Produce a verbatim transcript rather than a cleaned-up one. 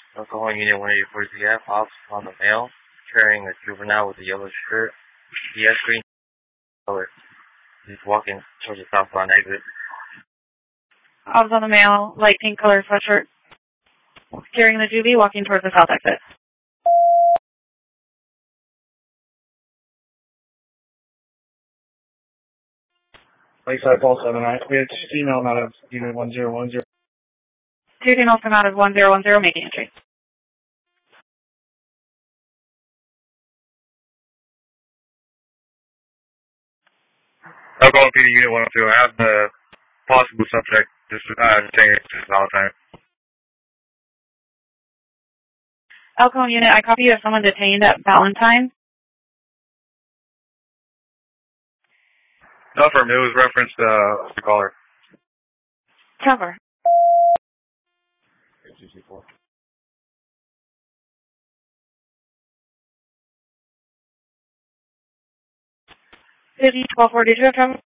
Alcohol Unit one eighty-four Z F, ops on the male, carrying a juvenile with a yellow shirt, D S green color. He's walking towards the southbound exit. Ops on the male, light pink color sweatshirt, carrying the juvie, walking towards the south exit. Lakeside Pulse seven nine. We had two female out of Unit one zero one zero. Two females come out of one zero one zero, making entry. Alcohol P D Unit one oh two. I have the possible subject just uh, saying it's just Valentine. Alcohol Unit, I copy you have someone detained at Valentine. No, from it was referenced uh, the caller. Cover. City twelve forty-two, cover.